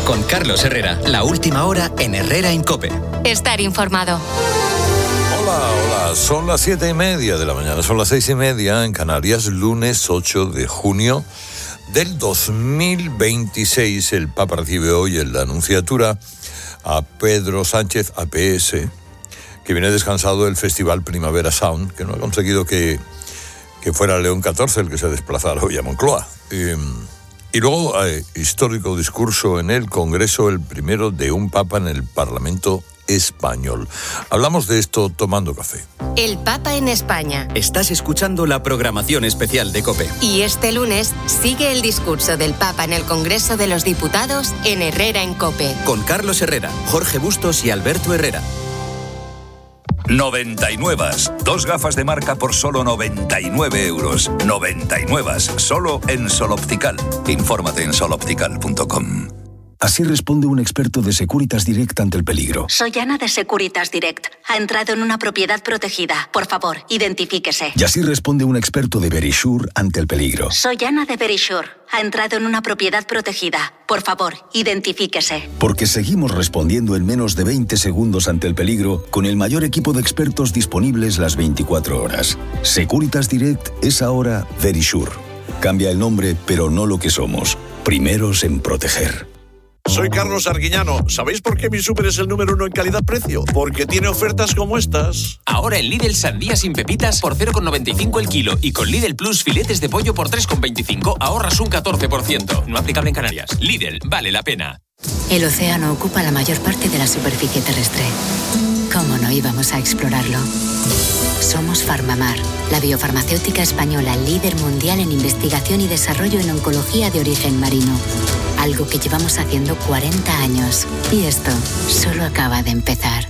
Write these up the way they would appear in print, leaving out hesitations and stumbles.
con Carlos Herrera. La última hora en Herrera en COPE. Estar informado. Hola, son las 7:30 de la mañana, son las 6:30 en Canarias, lunes 8 de junio del 2026. El Papa recibe hoy en la Anunciatura a Pedro Sánchez, APS, que viene descansado del Festival Primavera Sound, que no ha conseguido que fuera León XIV el que se desplazara hoy a Moncloa. Y luego, histórico discurso en el Congreso, el primero de un Papa en el Parlamento español. Hablamos de esto tomando café. El Papa en España. Estás escuchando la programación especial de COPE. Y este lunes sigue el discurso del Papa en el Congreso de los Diputados en Herrera en COPE. Con Carlos Herrera, Jorge Bustos y Alberto Herrera. 99. 2 gafas de marca por solo 99 euros. 99. Solo en Sol Optical. Infórmate en soloptical.com. Así responde un experto de Securitas Direct ante el peligro. Soy Ana de Securitas Direct. Ha entrado en una propiedad protegida. Por favor, identifíquese. Y así responde un experto de Verisure ante el peligro. Soy Ana de Verisure. Ha entrado en una propiedad protegida. Por favor, identifíquese. Porque seguimos respondiendo en menos de 20 segundos ante el peligro con el mayor equipo de expertos disponibles las 24 horas. Securitas Direct es ahora Verisure. Cambia el nombre, pero no lo que somos. Primeros en proteger. Soy Carlos Arguiñano. ¿Sabéis por qué mi súper es el número 1 en calidad-precio? Porque tiene ofertas como estas. Ahora en Lidl sandía sin pepitas por 0,95 el kilo y con Lidl Plus filetes de pollo por 3,25 ahorras un 14%. No aplicable en Canarias. Lidl, vale la pena. El océano ocupa la mayor parte de la superficie terrestre. ¿Cómo no íbamos a explorarlo? Somos Farmamar, la biofarmacéutica española líder mundial en investigación y desarrollo en oncología de origen marino. Algo que llevamos haciendo 40 años. Y esto solo acaba de empezar.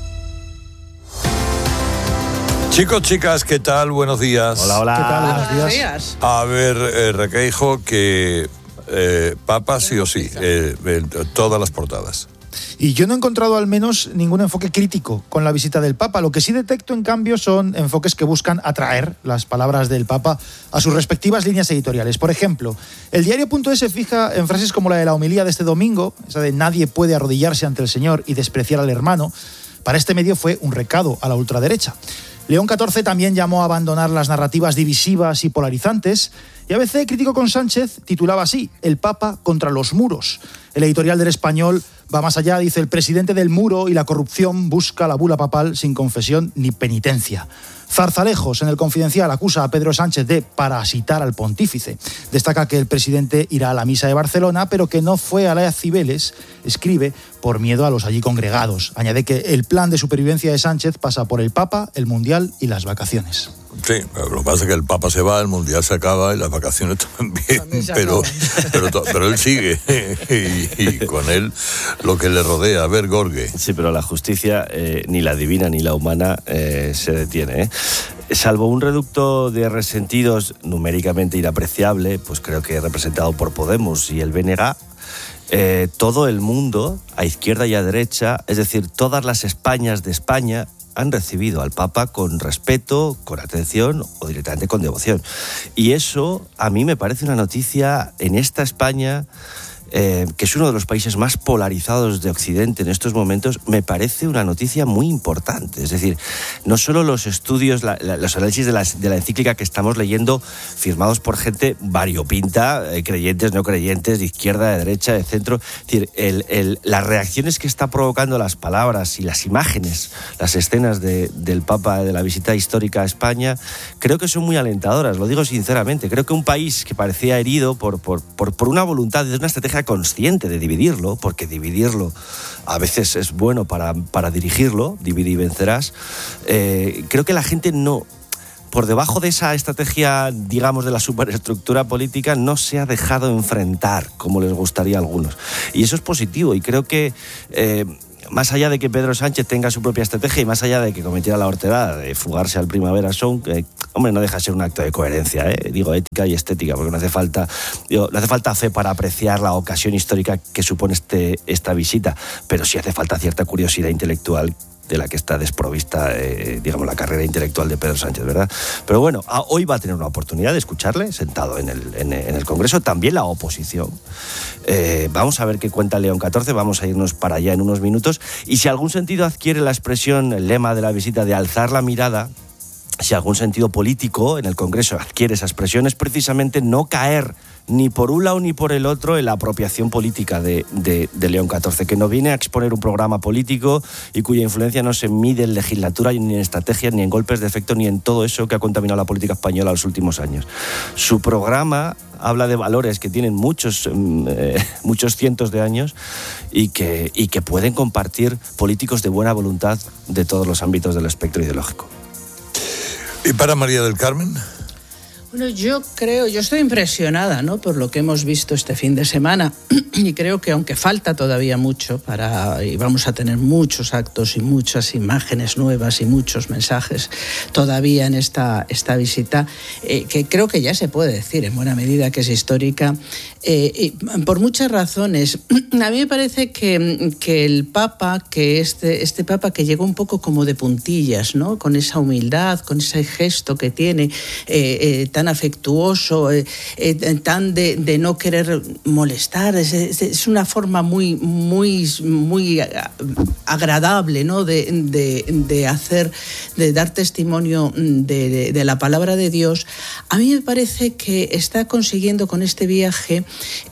Chicos, chicas, ¿qué tal? Buenos días. Hola. ¿Qué tal? Buenos días. A ver, Requeijo, que Papa sí o sí, todas las portadas. Y yo no he encontrado al menos ningún enfoque crítico con la visita del Papa. Lo que sí detecto, en cambio, son enfoques que buscan atraer las palabras del Papa a sus respectivas líneas editoriales. Por ejemplo, el diario.es se fija en frases como la de la homilía de este domingo, esa de nadie puede arrodillarse ante el Señor y despreciar al hermano. Para este medio fue un recado a la ultraderecha. León XIV también llamó a abandonar las narrativas divisivas y polarizantes, y ABC, crítico con Sánchez, titulaba así: El Papa contra los muros. El editorial del Español va más allá, dice: el presidente del muro y la corrupción busca la bula papal sin confesión ni penitencia. Zarzalejos, en el Confidencial, acusa a Pedro Sánchez de parasitar al pontífice. Destaca que el presidente irá a la misa de Barcelona, pero que no fue a las Cibeles, escribe, por miedo a los allí congregados. Añade que el plan de supervivencia de Sánchez pasa por el Papa, el Mundial y las vacaciones. Sí, lo que pasa es que el Papa se va, el Mundial se acaba y las vacaciones también, pero él sigue y con él lo que le rodea. A ver, Gorge. Sí, pero la justicia, ni la divina ni la humana, se detiene, ¿eh? Salvo un reducto de resentidos numéricamente inapreciable, pues creo que representado por Podemos y el BNG, todo el mundo, a izquierda y a derecha, es decir, todas las Españas de España, han recibido al Papa con respeto, con atención o directamente con devoción. Y eso a mí me parece una noticia en esta España, que es uno de los países más polarizados de Occidente en estos momentos, me parece una noticia muy importante. Es decir, no solo los estudios, los análisis de la encíclica que estamos leyendo, firmados por gente variopinta, creyentes, no creyentes, de izquierda, de derecha, de centro. Es decir, las reacciones que está provocando las palabras y las imágenes, las escenas del Papa, de la visita histórica a España, creo que son muy alentadoras, lo digo sinceramente. Creo que un país que parecía herido por una voluntad, de una estrategia consciente de dividirlo, porque dividirlo a veces es bueno para dirigirlo, divide y vencerás, creo que la gente no, por debajo de esa estrategia, digamos, de la superestructura política, no se ha dejado enfrentar como les gustaría a algunos. Y eso es positivo, y creo que más allá de que Pedro Sánchez tenga su propia estrategia y más allá de que cometiera la horterada de fugarse al Primavera Sound, hombre, no deja de ser un acto de coherencia, digo, ética y estética, porque no hace falta fe para apreciar la ocasión histórica que supone esta visita, pero sí hace falta cierta curiosidad intelectual la que está desprovista, digamos, la carrera intelectual de Pedro Sánchez, ¿verdad? Pero bueno, hoy va a tener una oportunidad de escucharle sentado en el Congreso, también la oposición. Vamos a ver qué cuenta León XIV, vamos a irnos para allá en unos minutos, y si algún sentido adquiere la expresión, el lema de la visita de alzar la mirada, si algún sentido político en el Congreso adquiere esa expresión, es precisamente no caer ni por un lado ni por el otro en la apropiación política de León XIV, que no viene a exponer un programa político y cuya influencia no se mide en legislatura, ni en estrategias, ni en golpes de efecto, ni en todo eso que ha contaminado la política española los últimos años. Su programa habla de valores que tienen muchos cientos de años y que pueden compartir políticos de buena voluntad de todos los ámbitos del espectro ideológico. ¿Y para María del Carmen? Bueno, yo estoy impresionada, ¿no?, por lo que hemos visto este fin de semana, y creo que aunque falta todavía mucho y vamos a tener muchos actos y muchas imágenes nuevas y muchos mensajes todavía en esta visita, que creo que ya se puede decir en buena medida que es histórica, y por muchas razones. A mí me parece que el Papa, que este Papa que llegó un poco como de puntillas, ¿no?, con esa humildad, con ese gesto que tiene, tan afectuoso, tan de no querer molestar, es una forma muy, muy, muy agradable, ¿no?, de dar testimonio de la palabra de Dios. A mí me parece que está consiguiendo con este viaje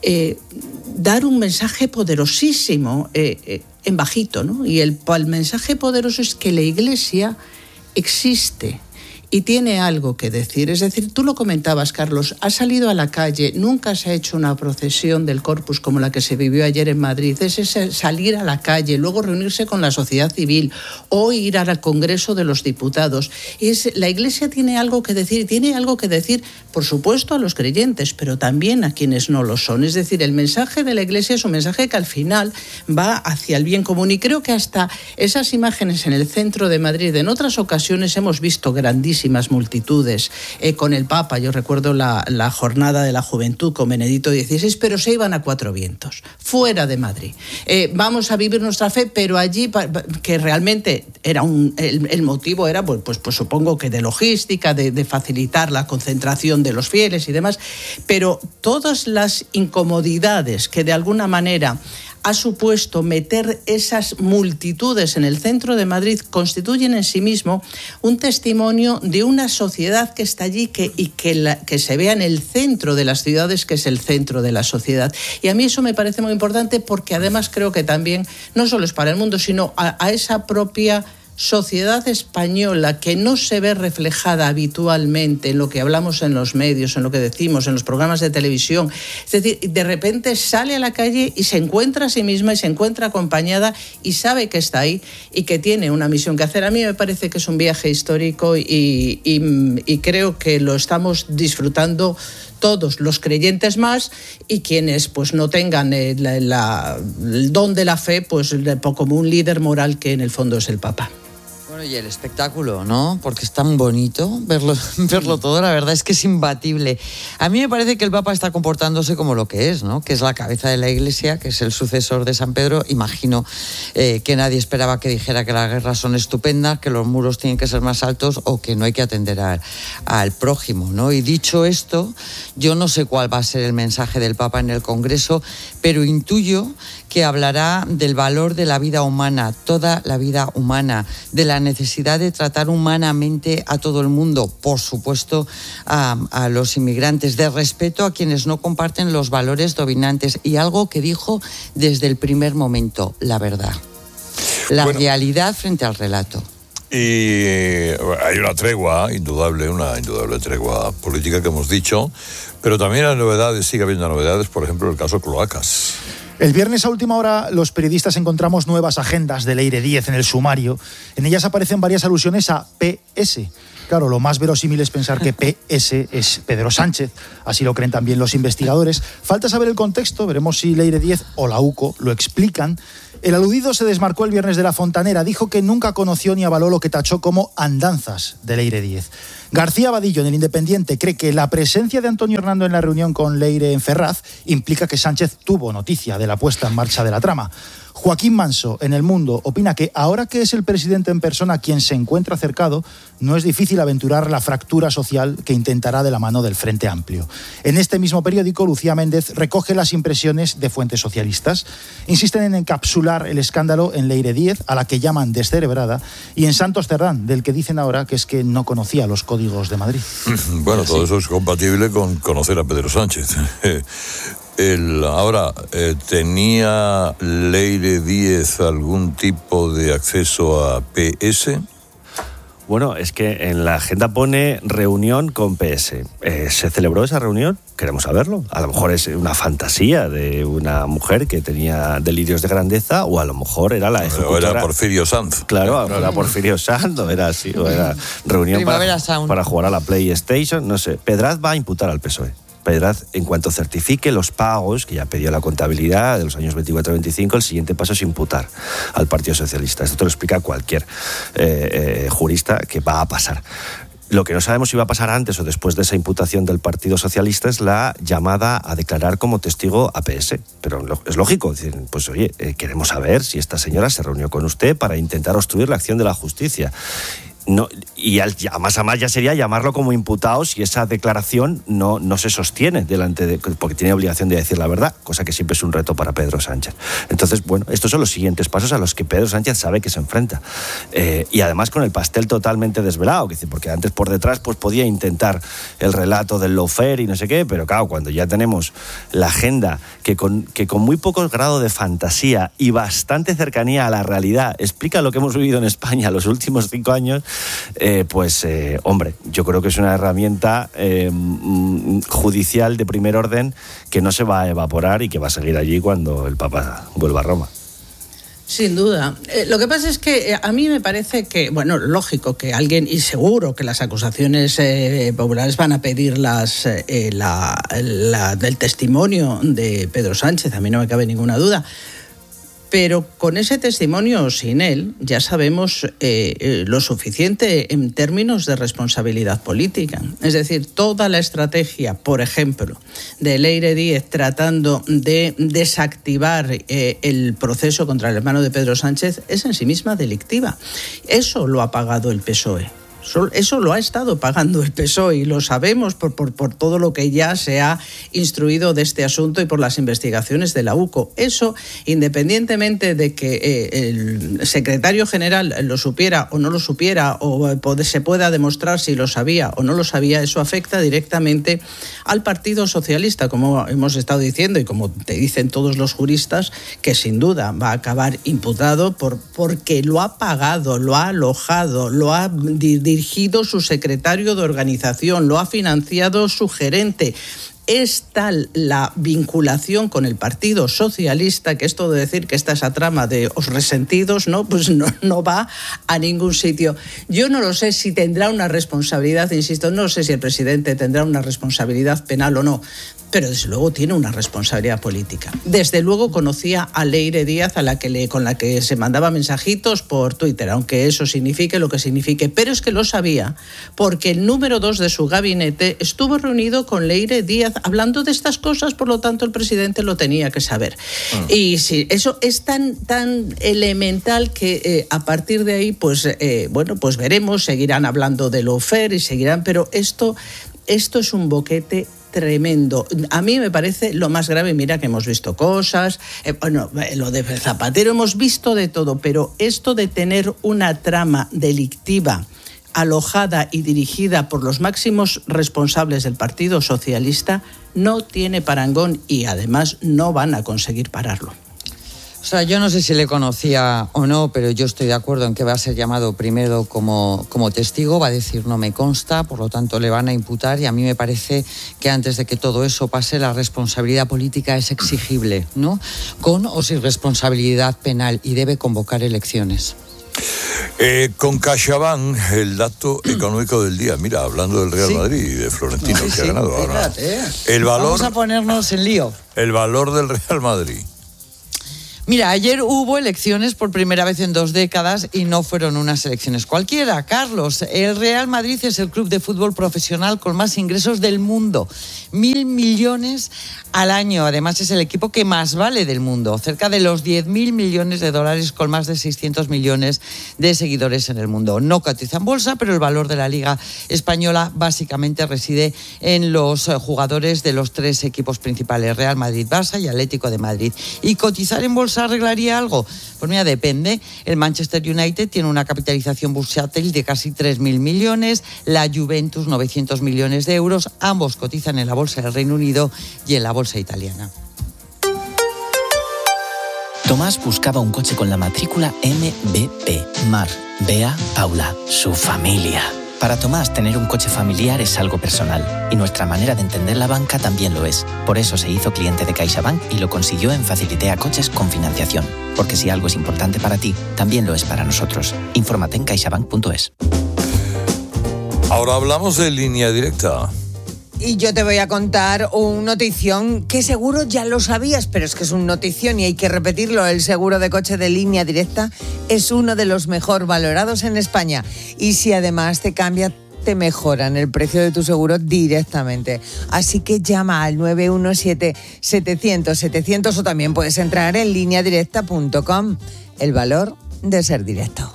dar un mensaje poderosísimo en bajito, ¿no? Y el mensaje poderoso es que la Iglesia existe y tiene algo que decir. Es decir, tú lo comentabas, Carlos, ha salido a la calle, nunca se ha hecho una procesión del Corpus como la que se vivió ayer en Madrid. Es ese salir a la calle, luego reunirse con la sociedad civil o ir al Congreso de los Diputados. La Iglesia tiene algo que decir, por supuesto, a los creyentes, pero también a quienes no lo son. Es decir, el mensaje de la Iglesia es un mensaje que al final va hacia el bien común, y creo que hasta esas imágenes en el centro de Madrid, en otras ocasiones hemos visto grandísimas multitudes con el Papa. Yo recuerdo la jornada de la juventud con Benedicto XVI, pero se iban a cuatro vientos, fuera de Madrid. Vamos a vivir nuestra fe, pero allí, que realmente era el motivo era, pues supongo que de logística, de facilitar la concentración de los fieles y demás, pero todas las incomodidades que de alguna manera ha supuesto meter esas multitudes en el centro de Madrid constituyen en sí mismo un testimonio de una sociedad que está allí que se vea en el centro de las ciudades, que es el centro de la sociedad. Y a mí eso me parece muy importante, porque además creo que también no solo es para el mundo, sino a esa propia sociedad española que no se ve reflejada habitualmente en lo que hablamos en los medios, en lo que decimos, en los programas de televisión. Es decir, de repente sale a la calle y se encuentra a sí misma y se encuentra acompañada y sabe que está ahí y que tiene una misión que hacer. A mí me parece que es un viaje histórico y creo que lo estamos disfrutando todos, los creyentes más, y quienes pues no tengan el don de la fe, pues como un líder moral que en el fondo es el Papa. Bueno, y el espectáculo, ¿no? Porque es tan bonito verlo todo, la verdad es que es imbatible. A mí me parece que el Papa está comportándose como lo que es, ¿no? Que es la cabeza de la Iglesia, que es el sucesor de San Pedro. Imagino que nadie esperaba que dijera que las guerras son estupendas, que los muros tienen que ser más altos o que no hay que atender al prójimo, ¿no? Y dicho esto, yo no sé cuál va a ser el mensaje del Papa en el Congreso, pero intuyo que hablará del valor de la vida humana, toda la vida humana, de la necesidad de tratar humanamente a todo el mundo, por supuesto a los inmigrantes, de respeto a quienes no comparten los valores dominantes, y algo que dijo desde el primer momento, la verdad, realidad frente al relato. Y hay una tregua indudable, una indudable tregua política que hemos dicho, pero también hay novedades, sigue habiendo novedades, por ejemplo el caso Cloacas. El viernes a última hora los periodistas encontramos nuevas agendas de Leire Díez en el sumario. En ellas aparecen varias alusiones a PS. Claro, lo más verosímil es pensar que PS es Pedro Sánchez, así lo creen también los investigadores. Falta saber el contexto, veremos si Leire Díez o la UCO lo explican. El aludido se desmarcó el viernes de la Fontanera, dijo que nunca conoció ni avaló lo que tachó como andanzas de Leire Díez. García Vadillo, en El Independiente, cree que la presencia de Antonio Hernando en la reunión con Leire en Ferraz implica que Sánchez tuvo noticia de la puesta en marcha de la trama. Joaquín Manso, en El Mundo, opina que ahora que es el presidente en persona quien se encuentra cercado, no es difícil aventurar la fractura social que intentará de la mano del Frente Amplio. En este mismo periódico, Lucía Méndez recoge las impresiones de fuentes socialistas. Insisten en encapsular el escándalo en Leire Díez, a la que llaman descerebrada, y en Santos Cerdán, del que dicen ahora que es que no conocía los códigos de Madrid. Bueno, todo eso es compatible con conocer a Pedro Sánchez. Ahora, ¿tenía Leire Díez algún tipo de acceso a PS? Bueno, es que en la agenda pone reunión con PS. ¿Se celebró esa reunión? Queremos saberlo. A lo mejor es una fantasía de una mujer que tenía delirios de grandeza, o a lo mejor era la ejecutora. Era Porfirio Sanz. Claro, era Porfirio Sanz, o era así, o era reunión para jugar a la PlayStation, no sé. Pedraz va a imputar al PSOE. Pedraz, en cuanto certifique los pagos, que ya pidió la contabilidad de los años 24-25, el siguiente paso es imputar al Partido Socialista. Esto te lo explica cualquier jurista que va a pasar. Lo que no sabemos si va a pasar antes o después de esa imputación del Partido Socialista es la llamada a declarar como testigo a PS. Pero es lógico, decir, pues oye, queremos saber si esta señora se reunió con usted para intentar obstruir la acción de la justicia. No, y más a más ya sería llamarlo como imputado si esa declaración no se sostiene porque tiene obligación de decir la verdad, cosa que siempre es un reto para Pedro Sánchez. Entonces, bueno, estos son los siguientes pasos a los que Pedro Sánchez sabe que se enfrenta. Y además con el pastel totalmente desvelado, porque antes por detrás pues podía intentar el relato del lawfare y no sé qué, pero claro, cuando ya tenemos la agenda que con muy poco grado de fantasía y bastante cercanía a la realidad explica lo que hemos vivido en España los últimos 5 años, hombre, yo creo que es una herramienta judicial de primer orden que no se va a evaporar y que va a seguir allí cuando el Papa vuelva a Roma. Sin duda. Lo que pasa es que a mí me parece que, bueno, lógico que alguien, y seguro que las acusaciones populares van a pedir del testimonio de Pedro Sánchez, a mí no me cabe ninguna duda. Pero con ese testimonio o sin él, ya sabemos lo suficiente en términos de responsabilidad política. Es decir, toda la estrategia, por ejemplo, de Leire Díez tratando de desactivar el proceso contra el hermano de Pedro Sánchez es en sí misma delictiva. Eso lo ha pagado el PSOE. Eso lo ha estado pagando el PSOE y lo sabemos por todo lo que ya se ha instruido de este asunto y por las investigaciones de la UCO. Eso, independientemente de que el secretario general lo supiera o no lo supiera, o se pueda demostrar si lo sabía o no lo sabía, eso afecta directamente al Partido Socialista, como hemos estado diciendo y como te dicen todos los juristas, que sin duda va a acabar imputado porque lo ha pagado, lo ha alojado, lo ha dirigido su secretario de organización, lo ha financiado su gerente. Es tal la vinculación con el Partido Socialista que esto de decir que esta es la trama de os resentidos, pues no va a ningún sitio. Yo no lo sé si tendrá una responsabilidad, insisto, no sé si el presidente tendrá una responsabilidad penal o no, pero desde luego tiene una responsabilidad política. Desde luego conocía a Leire Díaz, con la que se mandaba mensajitos por Twitter, aunque eso signifique lo que signifique, pero es que lo sabía porque el número 2 de su gabinete estuvo reunido con Leire Díaz hablando de estas cosas, por lo tanto el presidente lo tenía que saber. Y sí, eso es tan elemental que a partir de ahí, pues veremos, seguirán hablando de lawfare y seguirán, pero esto es un boquete tremendo. A mí me parece lo más grave. Mira que hemos visto cosas, lo de Zapatero hemos visto de todo, pero esto de tener una trama delictiva alojada y dirigida por los máximos responsables del Partido Socialista no tiene parangón y además no van a conseguir pararlo. O sea, yo no sé si le conocía o no, pero yo estoy de acuerdo en que va a ser llamado primero como testigo, va a decir no me consta, por lo tanto le van a imputar y a mí me parece que antes de que todo eso pase la responsabilidad política es exigible, ¿no? Con o sin responsabilidad penal y debe convocar elecciones. Con CaixaBank, el dato económico del día. Mira, hablando del Real Madrid y de Florentino, que ha ganado ahora. Vamos a ponernos en lío. El valor del Real Madrid. Mira, ayer hubo elecciones por primera vez en 2 décadas y no fueron unas elecciones cualquiera. Carlos, el Real Madrid es el club de fútbol profesional con más ingresos del mundo. 1.000 millones al año. Además, es el equipo que más vale del mundo. Cerca de los 10.000 millones de dólares con más de 600 millones de seguidores en el mundo. No cotiza en bolsa, pero el valor de la Liga Española básicamente reside en los jugadores de los 3 equipos principales, Real Madrid, Barça y Atlético de Madrid. ¿Y cotizar en bolsa arreglaría algo? Pues mira, depende. El Manchester United tiene una capitalización bursátil de casi 3.000 millones, la Juventus 900 millones de euros, ambos cotizan en la bolsa del Reino Unido y en la bolsa italiana. Tomás buscaba un coche con la matrícula MBP, Mar, Bea, Paula, su familia. Para Tomás, tener un coche familiar es algo personal y nuestra manera de entender la banca también lo es. Por eso se hizo cliente de CaixaBank y lo consiguió en Facilitea Coches con financiación. Porque si algo es importante para ti, también lo es para nosotros. Infórmate en caixabank.es. Ahora hablamos de Línea Directa. Y yo te voy a contar un notición que seguro ya lo sabías, pero es que es un notición y hay que repetirlo. El seguro de coche de Línea Directa es uno de los mejor valorados en España. Y si además te cambia, te mejoran el precio de tu seguro directamente. Así que llama al 917-700-700 o también puedes entrar en lineadirecta.com. El valor de ser directo.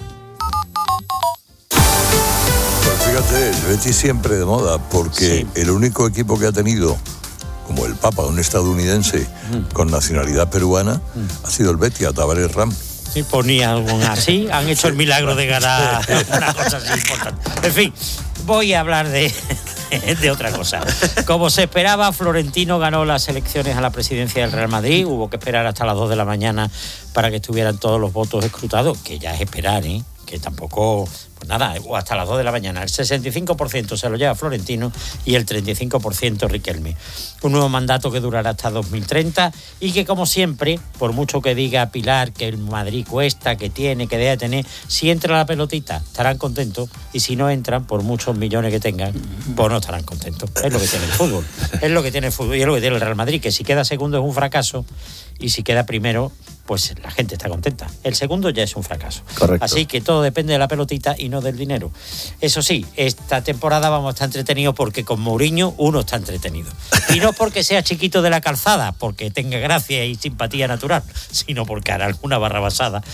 Fíjate, el Betis siempre de moda, porque el único equipo que ha tenido, como el Papa, un estadounidense con nacionalidad peruana, ha sido el Betis, a Tavares Ram. Sí, ponía algún así, han hecho el milagro de ganar una cosa así importante. En fin, voy a hablar de otra cosa. Como se esperaba, Florentino ganó las elecciones a la presidencia del Real Madrid. Hubo que esperar hasta las 2 de la mañana para que estuvieran todos los votos escrutados, que ya es esperar, que tampoco... Pues nada, hasta las 2 de la mañana. El 65% se lo lleva Florentino y el 35% Riquelme. Un nuevo mandato que durará hasta 2030 y que, como siempre, por mucho que diga Pilar que el Madrid cuesta, que tiene, que debe tener, si entra la pelotita estarán contentos y si no entran, por muchos millones que tengan, pues no estarán contentos. Es lo que tiene el fútbol. Es lo que tiene el fútbol y es lo que tiene el Real Madrid, que si queda segundo es un fracaso y si queda primero, pues la gente está contenta. El segundo ya es un fracaso. Correcto. Así que todo depende de la pelotita y no del dinero. Eso sí, esta temporada vamos a estar entretenidos porque con Mourinho uno está entretenido. Y no porque sea chiquito de la calzada, porque tenga gracia y simpatía natural, sino porque hará alguna barrabasada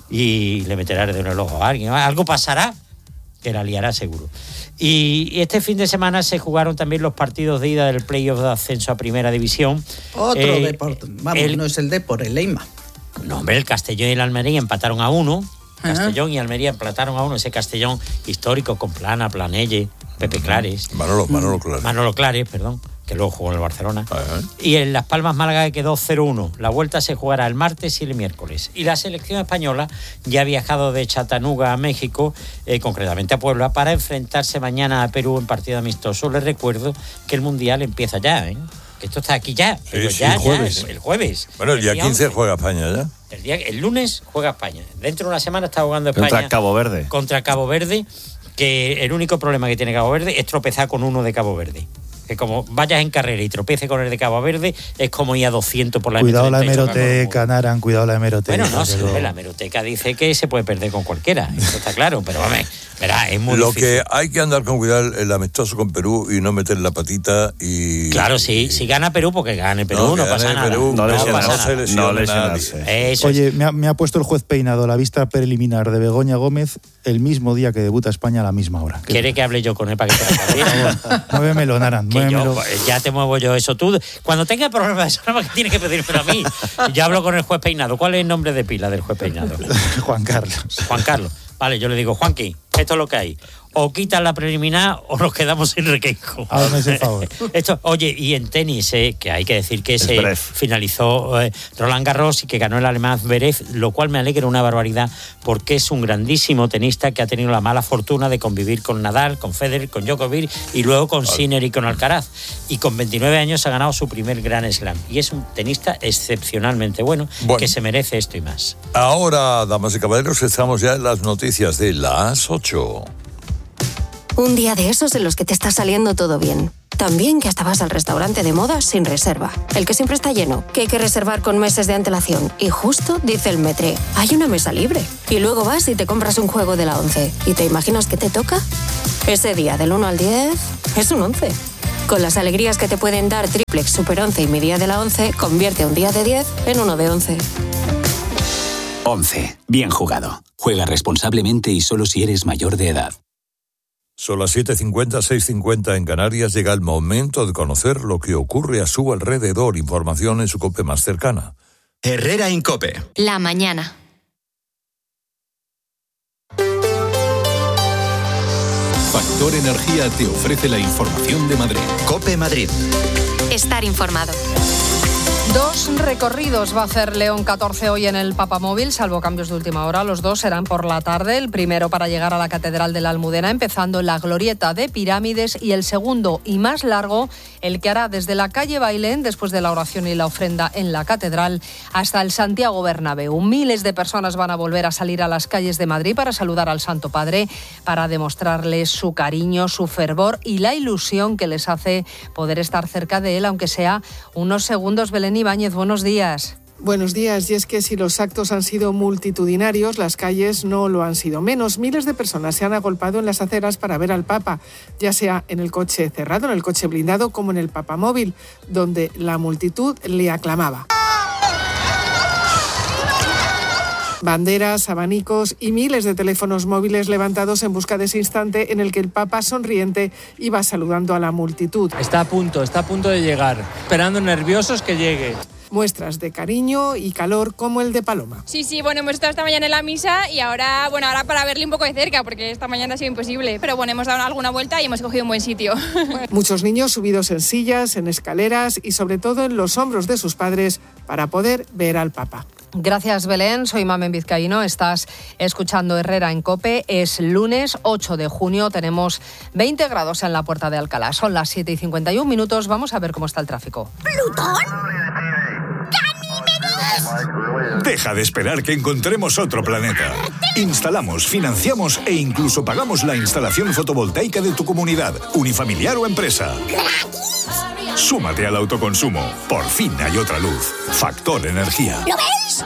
y le meterá el dedo en el ojo a alguien. Algo pasará que la liará seguro. Y este fin de semana se jugaron también los partidos de ida del playoff de ascenso a Primera División. Otro deporte. Vamos, no es el Depor, el Leima. No, hombre, el Castellón y el Almería empataron a 1. Castellón y Almería empataron a 1. Ese Castellón histórico con Plana, Planelle, Pepe Clares. Manolo Clares. Manolo Clares, perdón, que luego jugó en el Barcelona. Y en Las Palmas Málaga quedó 0-1. La vuelta se jugará el martes y el miércoles. Y la selección española ya ha viajado de Chattanooga a México, concretamente a Puebla, para enfrentarse mañana a Perú en partido amistoso. Les recuerdo que el Mundial empieza ya, que esto está aquí ya. Sí, el jueves. Bueno, el día 15 juega España ya. El lunes juega España. Dentro de una semana está jugando España. Contra Cabo Verde. Contra Cabo Verde, que el único problema que tiene Cabo Verde es tropezar con uno de Cabo Verde. Que como vayas en carrera y tropieces con el de Cabo Verde, es como ir a 200 por la Cuidado la hemeroteca, Naran, cuidado la hemeroteca. Bueno, no, sí, la hemeroteca dice que se puede perder con cualquiera, eso está claro, pero vamos, verá, es muy difícil. Lo que hay que andar con cuidado el amistoso con Perú y no meter la patita y... Claro, sí, si gana Perú, porque gane Perú, no pasa nada. Perú, no lesiona lesionarse. Oye, me ha puesto el juez Peinado la vista preliminar de Begoña Gómez el mismo día que debuta España a la misma hora. ¿Quiere que hable yo con él para que te lo diga? Muévemelo, Naran, muévemelo. Ya te muevo yo eso. Tú, cuando tengas problemas, eso nada más que tienes que pedírmelo a mí. Yo hablo con el juez Peinado. ¿Cuál es el nombre de pila del juez Peinado? Juan Carlos. Juan Carlos. Vale, yo le digo, Juanqui, esto es lo que hay. O quitas la preliminar o nos quedamos sin requeijo. Hazme ese favor. Oye, y en tenis, que hay que decir que se finalizó Roland Garros y que ganó el alemán Zverev, lo cual me alegra una barbaridad porque es un grandísimo tenista que ha tenido la mala fortuna de convivir con Nadal, con Federer, con Djokovic y luego con Sinner y con Alcaraz. Y con 29 años ha ganado su primer Grand Slam. Y es un tenista excepcionalmente bueno, que se merece esto y más. Ahora, damas y caballeros, estamos ya en las noticias de las 8. Un día de esos en los que te está saliendo todo bien. También que hasta vas al restaurante de moda sin reserva. El que siempre está lleno, que hay que reservar con meses de antelación. Y justo dice el Metre, hay una mesa libre. Y luego vas y te compras un juego de la 11. ¿Y te imaginas qué te toca? Ese día del 1 al 10 es un 11. Con las alegrías que te pueden dar Triplex, Super 11 y Mi Día de la 11, convierte un día de 10 en uno de 11. 11. Bien jugado. Juega responsablemente y solo si eres mayor de edad. Son las 7:50, 6:50 en Canarias. Llega el momento de conocer lo que ocurre a su alrededor. Información en su COPE más cercana. Herrera Incope. La mañana. Factor Energía te ofrece la información de Madrid. COPE Madrid. Estar informado. 2 recorridos va a hacer León 14 hoy en el Papamóvil, salvo cambios de última hora. Los 2 serán por la tarde. El primero para llegar a la Catedral de la Almudena, empezando en la Glorieta de Pirámides, y el segundo y más largo, el que hará desde la calle Bailén, después de la oración y la ofrenda en la Catedral, hasta el Santiago Bernabéu. Miles de personas van a volver a salir a las calles de Madrid para saludar al Santo Padre, para demostrarles su cariño, su fervor y la ilusión que les hace poder estar cerca de él, aunque sea unos segundos. Belén Ibáñez, buenos días. Buenos días. Y es que si los actos han sido multitudinarios, las calles no lo han sido menos. Miles de personas se han agolpado en las aceras para ver al Papa, ya sea en el coche cerrado, en el coche blindado, como en el Papamóvil, donde la multitud le aclamaba. Banderas, abanicos y miles de teléfonos móviles levantados en busca de ese instante en el que el Papa, sonriente, iba saludando a la multitud. Está a punto de llegar, esperando nerviosos que llegue. Muestras de cariño y calor como el de Paloma. Sí, bueno, hemos estado esta mañana en la misa y ahora para verle un poco de cerca, porque esta mañana ha sido imposible. Pero bueno, hemos dado alguna vuelta y hemos cogido un buen sitio. Muchos niños subidos en sillas, en escaleras y sobre todo en los hombros de sus padres para poder ver al Papa. Gracias, Belén. Soy Mamen Vizcaíno. Estás escuchando Herrera en COPE. Es lunes 8 de junio. Tenemos 20 grados en la Puerta de Alcalá. Son las 7:51. Vamos a ver cómo está el tráfico. ¿Plutón? Deja de esperar que encontremos otro planeta. Instalamos, financiamos e incluso pagamos la instalación fotovoltaica de tu comunidad, unifamiliar o empresa. Súmate al autoconsumo. Por fin hay otra luz. Factor Energía. ¿Lo veis?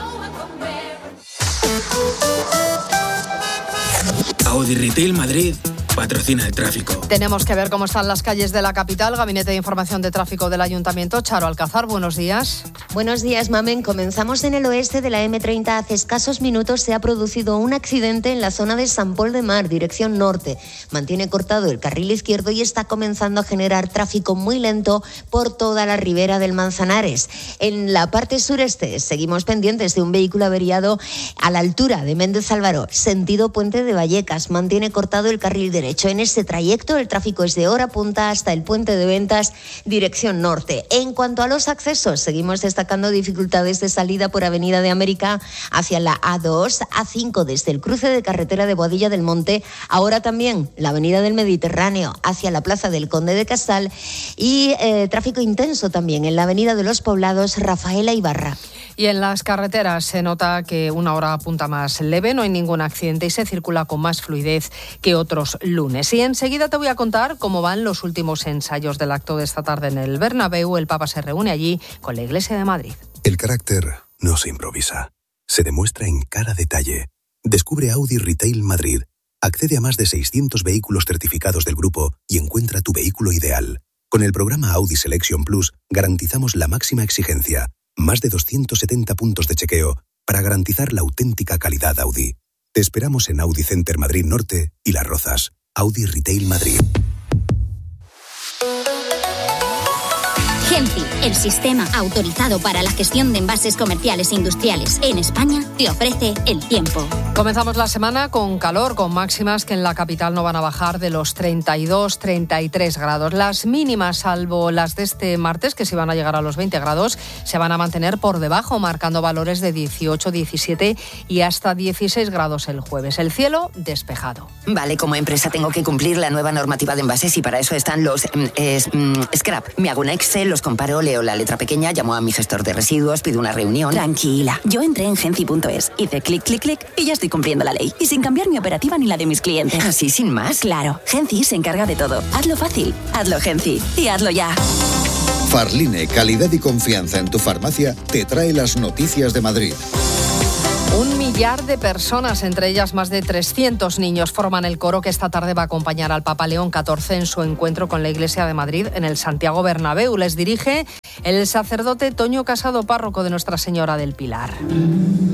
Audi Retail Madrid patrocina el tráfico. Tenemos que ver cómo están las calles de la capital. Gabinete de Información de Tráfico del Ayuntamiento. Charo Alcázar, buenos días. Buenos días, Mamen. Comenzamos en el oeste de la M30. Hace escasos minutos se ha producido un accidente en la zona de Sant Pol de Mar, dirección norte. Mantiene cortado el carril izquierdo y está comenzando a generar tráfico muy lento por toda la ribera del Manzanares. En la parte sureste seguimos pendientes de un vehículo averiado a la altura de Méndez Álvaro, sentido Puente de Vallecas. Mantiene cortado el carril derecho. En ese trayecto el tráfico es de hora punta hasta el Puente de Ventas, dirección norte. En cuanto a los accesos, seguimos destacando dificultades de salida por Avenida de América hacia la A2, A5 desde el cruce de carretera de Boadilla del Monte, ahora también la Avenida del Mediterráneo hacia la Plaza del Conde de Casal y tráfico intenso también en la Avenida de los Poblados, Rafaela Ibarra. Y en las carreteras se nota que una hora punta más leve, no hay ningún accidente y se circula con más fluidez que otros lunes. Y enseguida te voy a contar cómo van los últimos ensayos del acto de esta tarde en el Bernabéu. El Papa se reúne allí con la Iglesia de Madrid. El carácter no se improvisa, se demuestra en cada detalle. Descubre Audi Retail Madrid. Accede a más de 600 vehículos certificados del grupo y encuentra tu vehículo ideal. Con el programa Audi Selection Plus garantizamos la máxima exigencia. Más de 270 puntos de chequeo para garantizar la auténtica calidad Audi. Te esperamos en Audi Center Madrid Norte y Las Rozas. Audi Retail Madrid. Genfi, el sistema autorizado para la gestión de envases comerciales e industriales en España, te ofrece el tiempo. Comenzamos la semana con calor, con máximas que en la capital no van a bajar de los 32-33 grados. Las mínimas, salvo las de este martes, que sí van a llegar a los 20 grados, se van a mantener por debajo, marcando valores de 18, 17 y hasta 16 grados el jueves. El cielo despejado. Vale, como empresa tengo que cumplir la nueva normativa de envases y para eso están los scrap. Me hago un Excel, los comparo, leo veo la letra pequeña, llamo a mi gestor de residuos, pido una reunión. Tranquila, yo entré en genci.es, hice clic, clic, clic y ya estoy cumpliendo la ley. Y sin cambiar mi operativa ni la de mis clientes. ¿Así sin más? Claro, Genci se encarga de todo. Hazlo fácil, hazlo Genci y hazlo ya. Farline, calidad y confianza en tu farmacia, te trae las noticias de Madrid. 1 millar de personas, entre ellas más de 300 niños, forman el coro que esta tarde va a acompañar al Papa León XIV en su encuentro con la Iglesia de Madrid en el Santiago Bernabéu. Les dirige el sacerdote Toño Casado, párroco de Nuestra Señora del Pilar.